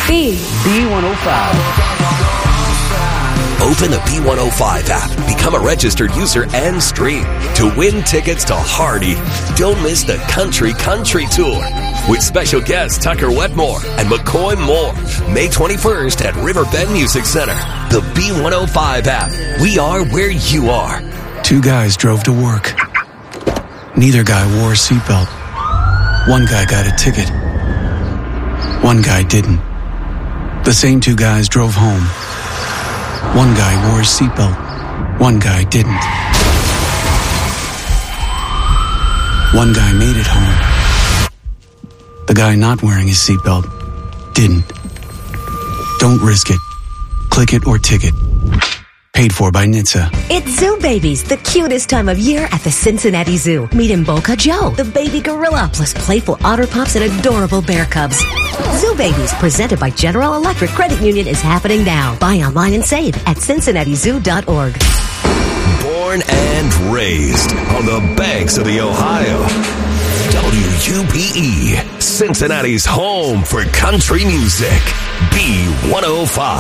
B105. Open the B105 app, become a registered user, and stream to win tickets to Hardy. Don't miss the Country Tour with special guests Tucker Wetmore and McCoy Moore. May 21st at Riverbend Music Center. The B105 app. We are where you are. Two guys drove to work. Neither guy wore a seatbelt. One guy got a ticket. One guy didn't. The same two guys drove home. One guy wore a seatbelt. One guy didn't. One guy made it home. The guy not wearing his seatbelt didn't. Don't risk it. Click it or ticket. Paid for by NHTSA. It's Zoo Babies, the cutest time of year at the Cincinnati Zoo. Meet Mboka Joe, the baby gorilla, plus playful otter pups and adorable bear cubs. Zoo Babies, presented by General Electric Credit Union, is happening now. Buy online and save at cincinnatizoo.org. Born and raised on the banks of the Ohio. WUPE, Cincinnati's home for country music. B105.